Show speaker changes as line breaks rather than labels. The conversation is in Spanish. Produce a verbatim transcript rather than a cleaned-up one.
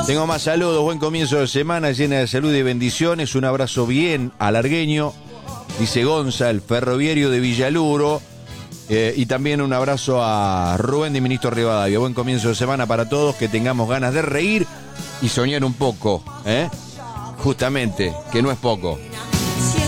Tengo más saludos, buen comienzo de semana llena de salud y bendiciones. Un abrazo bien alargueño, dice Gonza, el ferroviario de Villaluro. Eh, y también un abrazo a Rubén de Ministro Rivadavia. Buen comienzo de semana para todos, que tengamos ganas de reír y soñar un poco, ¿eh? Justamente, que no es poco.